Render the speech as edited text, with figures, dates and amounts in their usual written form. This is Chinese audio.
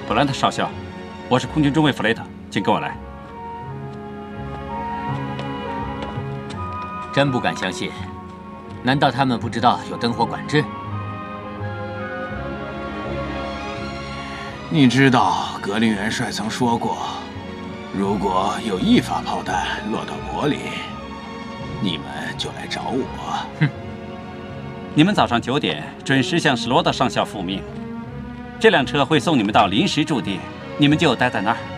布兰特少校，我是空军中尉弗雷特，请跟我来。 真不敢相信，难道他们不知道有灯火管制？ 你知道格林元帅曾说过，如果有1发炮弹落到魔里，你们就来找我。 哼！ 你们早上9点准时向史罗德上校复命，这辆车会送你们到临时驻地，你们就待在那儿。